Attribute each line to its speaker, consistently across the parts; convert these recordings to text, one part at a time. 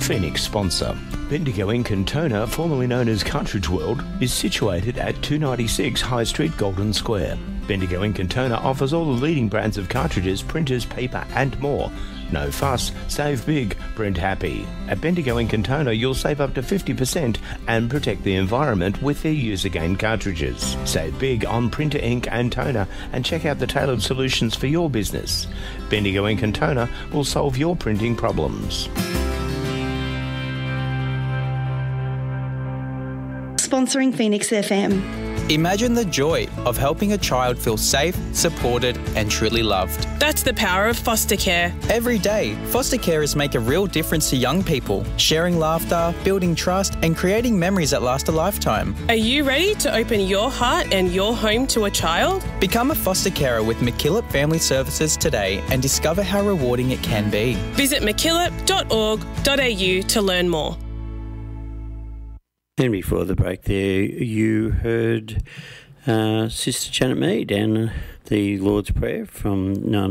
Speaker 1: Phoenix sponsor. Bendigo Ink and Toner, formerly known as Cartridge World, is situated at 296 High Street, Golden Square. Bendigo Ink and Toner offers all the leading brands of cartridges, printers, paper and more. No fuss, save big, print happy. At Bendigo Ink and Toner, you'll save up to 50% and protect the environment with their use-again cartridges. Save big on printer ink and toner and check out the tailored solutions for your business. Bendigo Ink and Toner will solve your printing problems.
Speaker 2: Sponsoring Phoenix FM.
Speaker 3: Imagine the joy of helping a child feel safe, supported and truly loved.
Speaker 4: That's the power of foster care.
Speaker 3: Every day, foster carers make a real difference to young people, sharing laughter, building trust and creating memories that last a lifetime.
Speaker 4: Are you ready to open your heart and your home to a child?
Speaker 3: Become a foster carer with MacKillop Family Services today and discover how rewarding it can be.
Speaker 4: Visit mackillop.org.au to learn more.
Speaker 5: And before the break there, you heard Sister Janet Mead and the Lord's Prayer from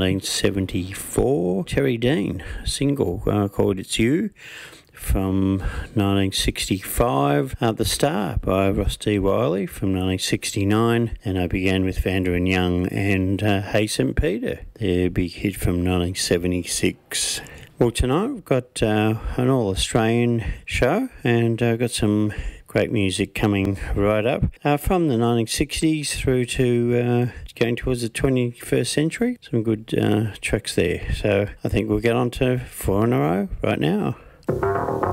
Speaker 5: 1974. Terry Dean, a single called It's You from 1965. The Star by Ross D. Wiley from 1969. And I began with Vanda and Young and Hey St. Peter, their big hit from 1976. Well, tonight we've got an all-Australian show and I've got some great music coming right up from the 1960s through to going towards the 21st century. Some good tracks there. So I think we'll get on to 4 in a row right now.